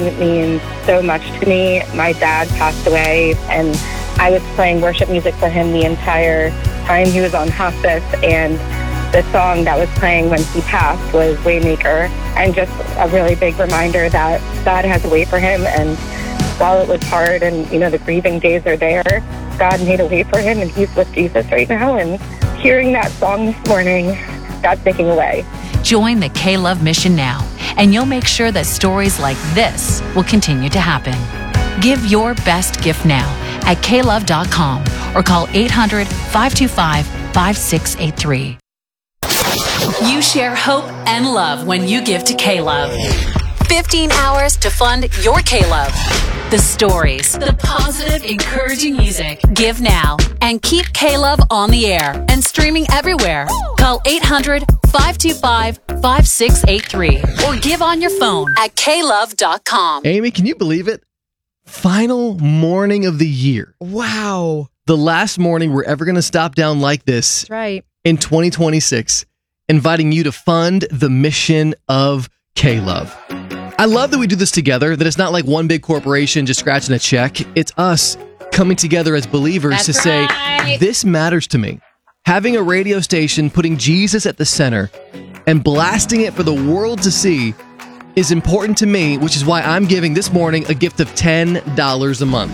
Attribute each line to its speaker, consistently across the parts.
Speaker 1: means so much to me. My dad passed away, and I was playing worship music for him the entire time he was on hospice, and the song that was playing when he passed was Waymaker, and just a really big reminder that God has a way for him. And while it was hard and, the grieving days are there, God made a way for him, and he's with Jesus right now. And hearing that song this morning, God's making a way.
Speaker 2: Join the K-Love mission now, and you'll make sure that stories like this will continue to happen. Give your best gift now at klove.com or call 800-525-5683. You share hope and love when you give to K-Love. 15 hours to fund your K-Love. The stories, the positive, encouraging music. Give now and keep K-Love on the air and streaming everywhere. Call 800-525-5683 or give on your phone at klove.com.
Speaker 3: Amy, can you believe it? Final morning of the year.
Speaker 4: Wow.
Speaker 3: The last morning we're ever going to stop down like this.
Speaker 4: That's right.
Speaker 3: In 2026, inviting you to fund the mission of K-Love. I love that we do this together, that it's not like one big corporation just scratching a check. It's us coming together as believers to say, this matters to me. Having a radio station, putting Jesus at the center, and blasting it for the world to see is important to me, which is why I'm giving this morning a gift of $10 a month.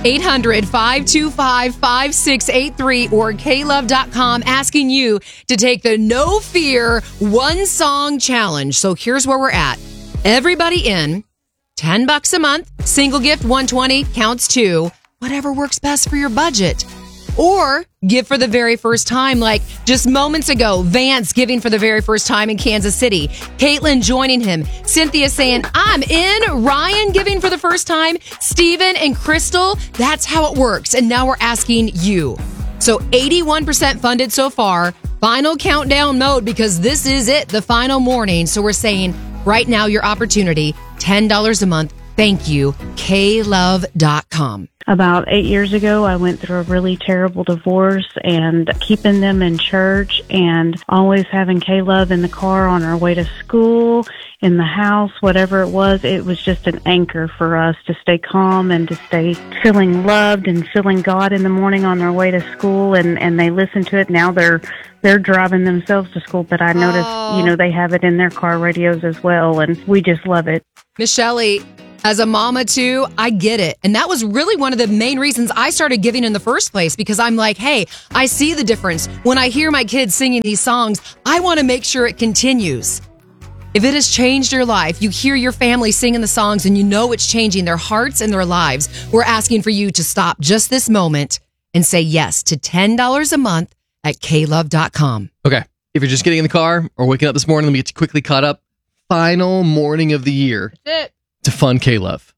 Speaker 4: 800-525-5683 or klove.com, asking you to take the No Fear One Song Challenge. So here's where we're at. Everybody in, $10 a month, single gift $120, counts 2, whatever works best for your budget. Or give for the very first time, like just moments ago, Vance giving for the very first time in Kansas City, Caitlin joining him, Cynthia saying, I'm in, Ryan giving for the first time, Steven and Crystal. That's how it works. And now we're asking you. So 81% funded so far, final countdown mode, because this is it, the final morning. So we're saying right now, your opportunity, $10 a month. Thank you, klove.com.
Speaker 5: About 8 years ago, I went through a really terrible divorce, and keeping them in church and always having K-Love in the car on our way to school, in the house, whatever it was just an anchor for us to stay calm and to stay feeling loved and feeling God in the morning on their way to school. And they listen to it. Now they're driving themselves to school, but I noticed, they have it in their car radios as well, and we just love it.
Speaker 4: Michelle, as a mama too, I get it. And that was really one of the main reasons I started giving in the first place, because I'm like, hey, I see the difference. When I hear my kids singing these songs, I want to make sure it continues. If it has changed your life, you hear your family singing the songs and you know it's changing their hearts and their lives, we're asking for you to stop just this moment and say yes to $10 a month at klove.com.
Speaker 3: Okay. If you're just getting in the car or waking up this morning, let me get you quickly caught up. Final morning of the year.
Speaker 4: That's it.
Speaker 3: To fund K-Love.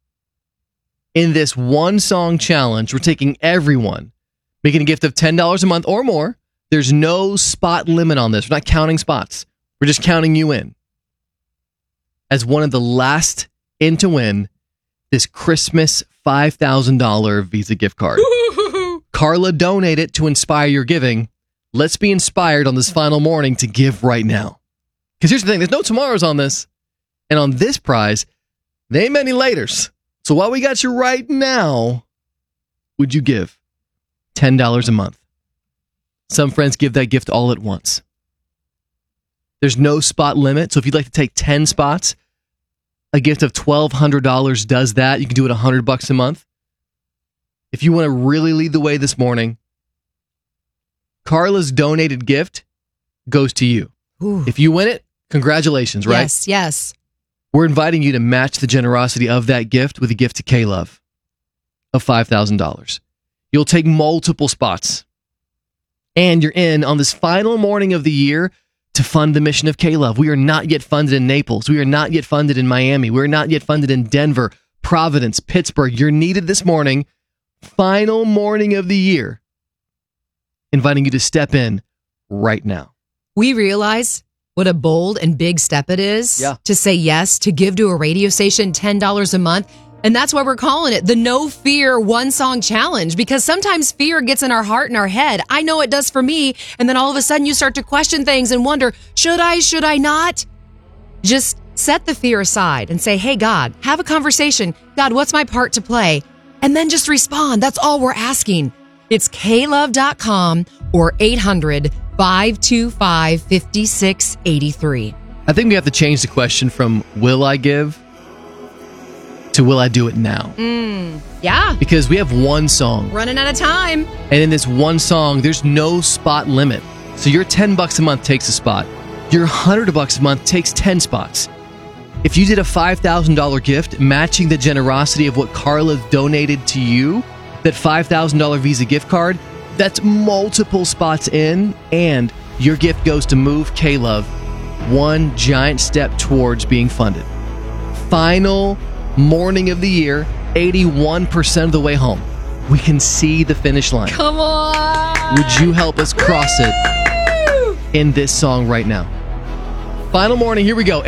Speaker 3: In this one song challenge, we're taking everyone, making a gift of $10 a month or more. There's no spot limit on this. We're not counting spots. We're just counting you in. As one of the last in to win this Christmas $5,000 Visa gift card. Carla donated to inspire your giving. Let's be inspired on this final morning to give right now. Because here's the thing, there's no tomorrows on this. And on this prize, there ain't many laters. So while we got you right now, would you give $10 a month? Some friends give that gift all at once. There's no spot limit. So if you'd like to take 10 spots, a gift of $1,200 does that. You can do it $100 a month. If you want to really lead the way this morning, Carla's donated gift goes to you.
Speaker 4: Ooh.
Speaker 3: If you win it, congratulations, right?
Speaker 4: Yes, yes.
Speaker 3: We're inviting you to match the generosity of that gift with a gift to K-Love of $5,000. You'll take multiple spots. And you're in on this final morning of the year to fund the mission of K-Love. We are not yet funded in Naples. We are not yet funded in Miami. We're not yet funded in Denver, Providence, Pittsburgh. You're needed this morning. Final morning of the year. Inviting you to step in right now.
Speaker 4: We realize what a bold and big step it is to say yes, to give to a radio station $10 a month. And that's why we're calling it the No Fear One Song Challenge, because sometimes fear gets in our heart and our head. I know it does for me. And then all of a sudden you start to question things and wonder, should I not? Just Set the fear aside and say, hey, God, have a conversation. God, what's my part to play? And then just respond. That's all we're asking. It's klove.com or 800-525-5683.
Speaker 3: I think we have to change the question from will I give to will I do it now?
Speaker 4: Yeah.
Speaker 3: Because we have one song.
Speaker 4: Running out of time.
Speaker 3: And in this one song, there's no spot limit. So your $10 a month takes a spot. Your $100 a month takes 10 spots. If you did a $5,000 gift matching the generosity of what Carla donated to you, that $5,000 Visa gift card, that's multiple spots in, and your gift goes to Move K-Love, one giant step towards being funded. Final morning of the year, 81% of the way home. We can see the finish line.
Speaker 4: Come on.
Speaker 3: Would you help us cross it in this song right now? Final morning, here we go.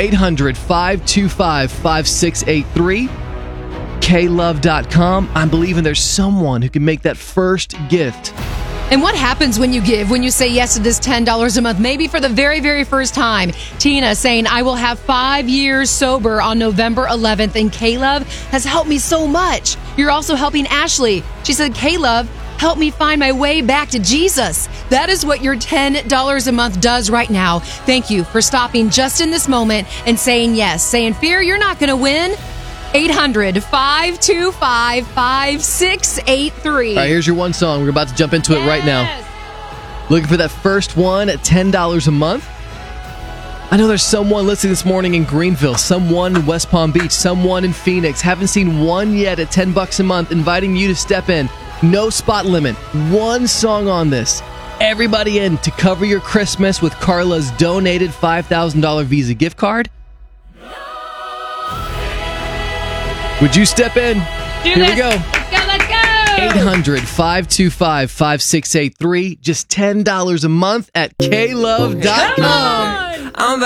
Speaker 3: 800-525-5683. klove.com. I'm believing there's someone who can make that first gift.
Speaker 4: And what happens when you give, when you say yes to this $10 a month, maybe for the very, very first time? Tina saying, I will have 5 years sober on November 11th, and K-Love has helped me so much. You're also helping Ashley. She said, K-Love, help me find my way back to Jesus. That is what your $10 a month does right now. Thank you for stopping just in this moment and saying yes. Saying, fear, you're not going to win. 800-525-5683.
Speaker 3: All right, here's your one song. We're about to jump into it right now. Looking for that first one at $10 a month? I know there's someone listening this morning in Greenville, someone in West Palm Beach, someone in Phoenix. Haven't seen one yet at $10 a month, inviting you to step in. No spot limit. One song on this. Everybody in to cover your Christmas with Carla's donated $5,000 Visa gift card. Would you step in? Here we go.
Speaker 4: Let's go.
Speaker 3: 800-525-5683. Just $10 a month at klove.com.
Speaker 6: I'm